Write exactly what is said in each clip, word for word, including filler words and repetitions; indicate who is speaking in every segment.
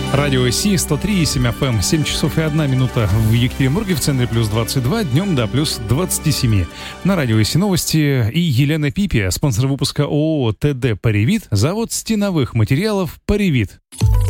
Speaker 1: Радио Си, сто три и семь эф эм, семь часов и одна минута в Екатеринбурге, в центре плюс двадцать два, днем до плюс двадцать семь. На Радио Си новости и Елена Пипи, спонсор выпуска ООО ТД «Паривит», завод стеновых материалов «Паривит».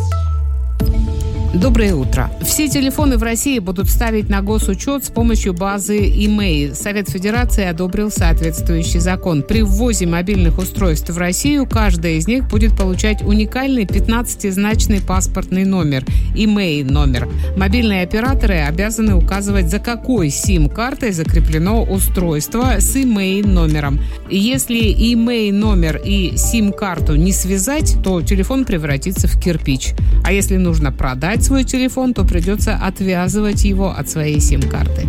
Speaker 2: Доброе утро. Все телефоны в России будут ставить на госучет с помощью базы и-мэй. Совет Федерации одобрил соответствующий закон. При ввозе мобильных устройств в Россию каждая из них будет получать уникальный пятнадцатизначный паспортный номер, и-мэй номер. Мобильные операторы обязаны указывать, за какой сим-картой закреплено устройство с и-мэй номером. Если и-мэй номер и сим-карту не связать, то телефон превратится в кирпич. А если нужно продать свой телефон, то придется отвязывать его от своей сим-карты.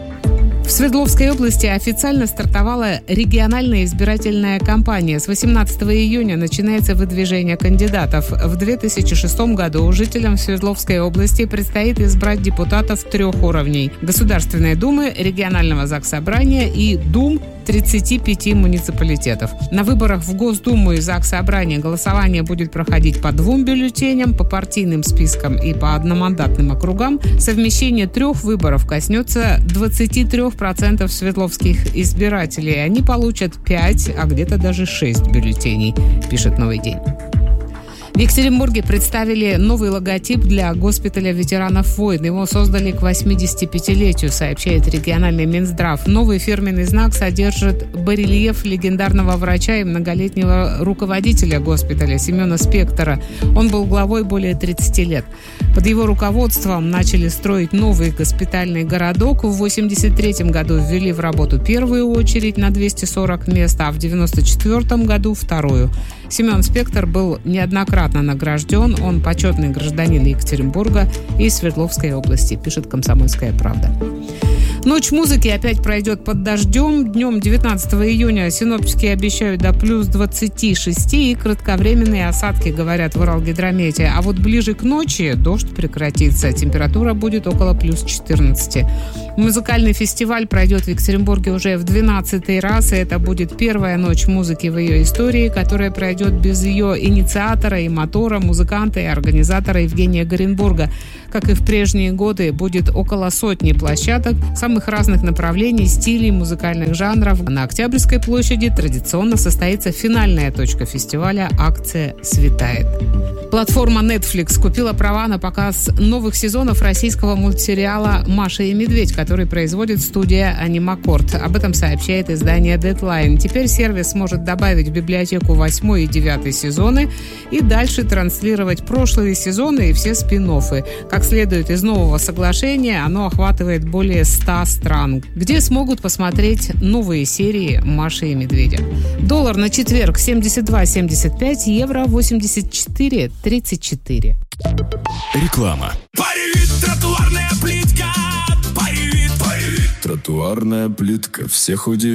Speaker 2: В Свердловской области официально стартовала региональная избирательная кампания. С восемнадцатого июня начинается выдвижение кандидатов. В две тысячи шестом году жителям Свердловской области предстоит избрать депутатов трех уровней: Государственной Думы, регионального Заксобрания и Дум тридцати пяти муниципалитетов. На выборах в Госдуму и Заксобрание голосование будет проходить по двум бюллетеням, по партийным спискам и по одномандатным округам. Совмещение трех выборов коснется двадцати трёх процентов свердловских избирателей. Они получат пять, а где-то даже шесть бюллетеней, пишет «Новый день». В Екатеринбурге представили новый логотип для госпиталя ветеранов войн. Его создали к восьмидесятипятилетию, сообщает региональный Минздрав. Новый фирменный знак содержит барельеф легендарного врача и многолетнего руководителя госпиталя Семена Спектора. Он был главой более тридцати лет. Под его руководством начали строить новый госпитальный городок. В восемьдесят третьем году ввели в работу первую очередь на двести сорок мест, а в девяносто четвёртом году вторую. Семен Спектор был неоднократно награжден. Он почетный гражданин Екатеринбурга и Свердловской области, пишет «Комсомольская правда». Ночь музыки опять пройдет под дождем. Днем девятнадцатого июня синоптики обещают до плюс двадцати шести и кратковременные осадки, говорят в Уралгидромете. А вот ближе к ночи дождь прекратится. Температура будет около плюс четырнадцати. Музыкальный фестиваль пройдет в Екатеринбурге уже в двенадцатый раз. И это будет первая ночь музыки в ее истории, которая пройдет без ее инициатора и мотора, музыканта и организатора Евгения Горенбурга. Как и в прежние годы, будет около сотни площадок самых разных направлений, стилей, музыкальных жанров. На Октябрьской площади традиционно состоится финальная точка фестиваля – акция «Светает». Платформа Netflix купила права на показ новых сезонов российского мультсериала «Маша и медведь», который производит студия Анимакорд. Об этом сообщает издание Deadline. Теперь сервис сможет добавить в библиотеку восьмой и девятый сезоны и дальше транслировать прошлые сезоны и все спин-оффы. Как следует из нового соглашения, оно охватывает более ста стран, где смогут посмотреть новые серии «Маши и медведя». Доллар на четверг семьдесят два семьдесят пять, евро восемьдесят четыре тридцать четыре.
Speaker 3: Реклама.
Speaker 4: Паривит, тротуарная плитка. Паривит, паривит.
Speaker 3: Тротуарная плитка всех удивит.